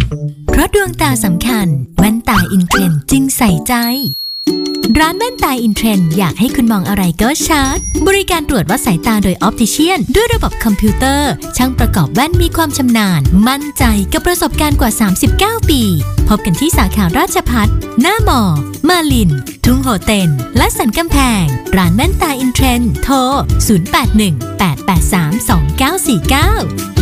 เพราะดวงตาสำคัญแว่นตาอินเทรนด์จึงใส่ใจร้านแว่นตาอินเทรนด์อยากให้คุณมองอะไรก็ชัดบริการตรวจวัดสายตาโดยออปติเชียนด้วยระบบคอมพิวเตอร์ช่างประกอบแว่นมีความชำนาญมั่นใจกับประสบการณ์กว่า39ปีพบกันที่สาขาราชภัฏหน้ามอมาลินทุ่งโฮเต็นและสันกำแพงร้านแว่นตาอินเทรนด์โทร0818832949